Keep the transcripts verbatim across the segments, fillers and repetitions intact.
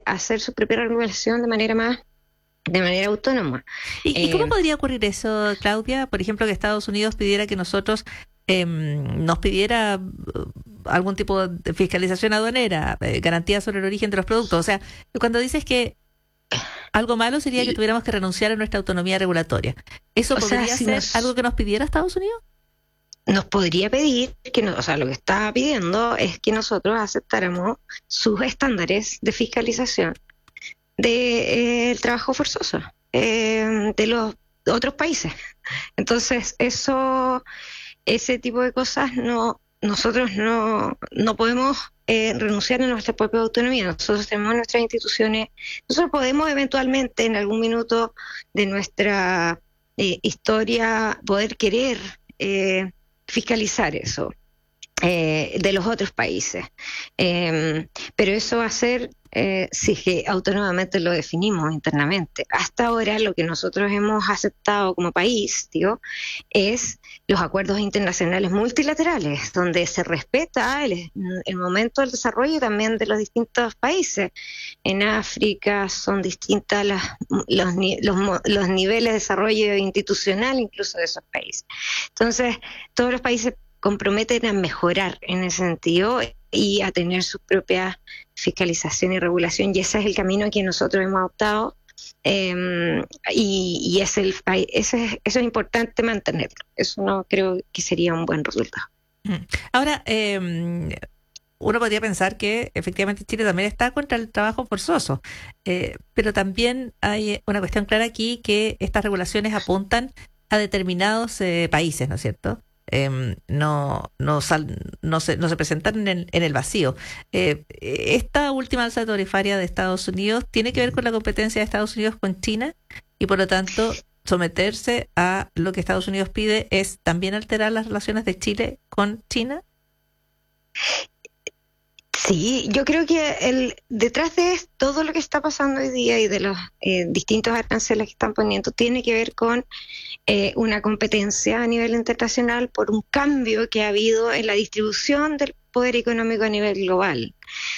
hacer su propia regulación de manera más de manera autónoma. ¿Y, ¿Y Eh, cómo podría ocurrir eso, Claudia? Por ejemplo, que Estados Unidos pidiera que nosotros eh, nos pidiera eh, algún tipo de fiscalización aduanera, eh, garantía sobre el origen de los productos. O sea, cuando dices que algo malo sería que tuviéramos que renunciar a nuestra autonomía regulatoria, ¿eso o sea, podría si ser nos, algo que nos pidiera Estados Unidos? nos podría pedir, que no, o sea, lo que está pidiendo es que nosotros aceptáramos sus estándares de fiscalización del de, trabajo forzoso eh, de los otros países. Entonces, eso, ese tipo de cosas no, nosotros no, no podemos eh, renunciar a nuestra propia autonomía. Nosotros tenemos nuestras instituciones, nosotros podemos eventualmente en algún minuto de nuestra eh, historia poder querer eh, fiscalizar eso eh, de los otros países. Eh, pero eso va a ser eh, si es que autónomamente lo definimos internamente. Hasta ahora lo que nosotros hemos aceptado como país, digo, es los acuerdos internacionales multilaterales, donde se respeta el, el momento del desarrollo también de los distintos países. En África son distintas las, los, los, los niveles de desarrollo institucional incluso de esos países. Entonces, todos los países comprometen a mejorar en ese sentido y a tener su propia fiscalización y regulación, y ese es el camino que nosotros hemos adoptado, eh, y, y es el, eso, es, eso es importante mantenerlo. Eso no creo que sería un buen resultado. Ahora, eh, uno podría pensar que efectivamente Chile también está contra el trabajo forzoso, eh, pero también hay una cuestión clara aquí, que estas regulaciones apuntan a determinados eh, países, ¿no es cierto? Eh, no no, sal, no, se, no se presentan en, en el vacío. Eh, esta última alza tarifaria de Estados Unidos tiene que ver con la competencia de Estados Unidos con China, y por lo tanto someterse a lo que Estados Unidos pide es también alterar las relaciones de Chile con China. Sí, yo creo que el detrás de todo lo que está pasando hoy día y de los eh, distintos aranceles que están poniendo tiene que ver con eh, una competencia a nivel internacional por un cambio que ha habido en la distribución del poder económico a nivel global.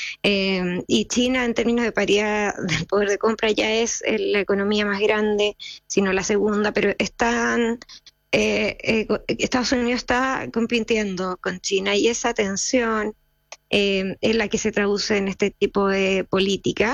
Eh, y China, en términos de paridad del poder de compra, ya es eh, la economía más grande, si no la segunda, pero están... Eh, eh, Estados Unidos está compitiendo con China, y esa tensión Eh, es la que se traduce en este tipo de políticas,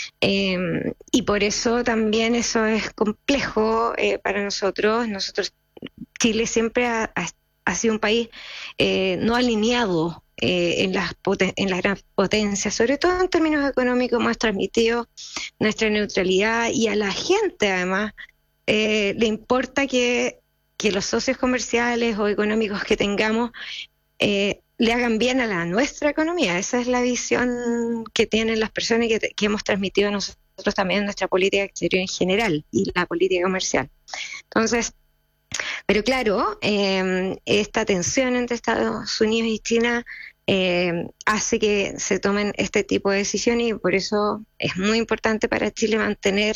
eh, y por eso también eso es complejo eh, para nosotros. Nosotros, Chile siempre ha, ha, ha sido un país eh, no alineado eh, en las poten- en las grandes potencias, sobre todo en términos económicos. Hemos transmitido nuestra neutralidad, y a la gente además eh, le importa que, que los socios comerciales o económicos que tengamos eh, le hagan bien a la nuestra economía. Esa es la visión que tienen las personas y que, que hemos transmitido nosotros también en nuestra política exterior en general y la política comercial. Entonces, pero claro, eh, esta tensión entre Estados Unidos y China eh, hace que se tomen este tipo de decisiones, y por eso es muy importante para Chile mantener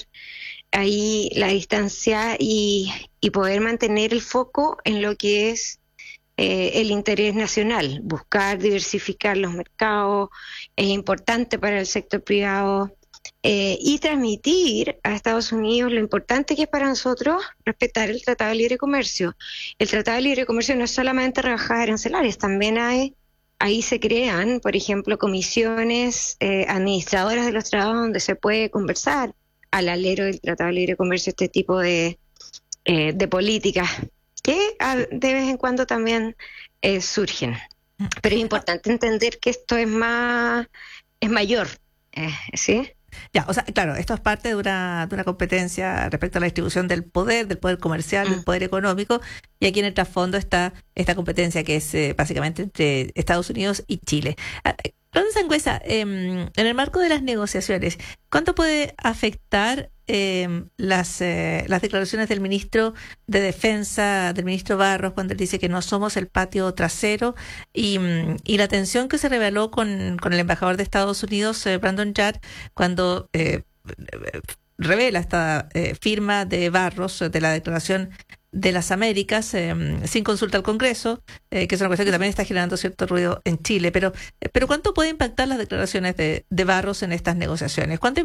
ahí la distancia y, y poder mantener el foco en lo que es Eh, el interés nacional. Buscar diversificar los mercados es importante para el sector privado, eh, y transmitir a Estados Unidos lo importante que es para nosotros respetar el Tratado de Libre Comercio. El Tratado de Libre Comercio no es solamente rebajas arancelarias, también hay, ahí se crean, por ejemplo, comisiones eh, administradoras de los tratados, donde se puede conversar al alero del Tratado de Libre Comercio este tipo de, eh, de políticas que de vez en cuando también eh, surgen. Pero es importante entender que esto es más, es mayor, eh, ¿sí? Ya, o sea, claro, esto es parte de una, de una competencia respecto a la distribución del poder, del poder comercial, mm. del poder económico, y aquí en el trasfondo está esta competencia que es eh, básicamente entre Estados Unidos y Chile. Claudia Sangüesa, eh, en el marco de las negociaciones, ¿cuánto puede afectar eh, las, eh, las declaraciones del ministro de Defensa, del ministro Barros, cuando él dice que no somos el patio trasero, y, y la tensión que se reveló con, con el embajador de Estados Unidos, eh, Brandon Yard, cuando eh, revela esta eh, firma de Barros de la Declaración de las Américas eh, sin consulta al Congreso, eh, que es una cuestión que también está generando cierto ruido en Chile, pero, eh, pero ¿cuánto puede impactar las declaraciones de, de Barros en estas negociaciones? ¿Cuánto